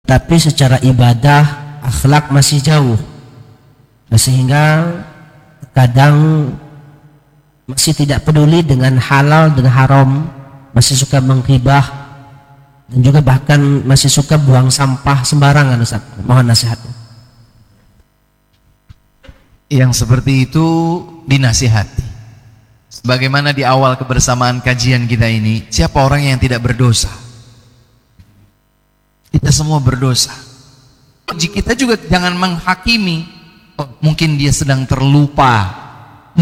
tapi secara ibadah, akhlak masih jauh, sehingga kadang masih tidak peduli dengan halal dan haram, masih suka menghibah, dan juga bahkan masih suka buang sampah sembarangan. Ustaz, mohon nasihatnya. Yang seperti itu dinasihati. Sebagaimana di awal kebersamaan kajian kita ini, siapa orang yang tidak berdosa? Kita semua berdosa. Kita juga jangan menghakimi, oh, mungkin dia sedang terlupa,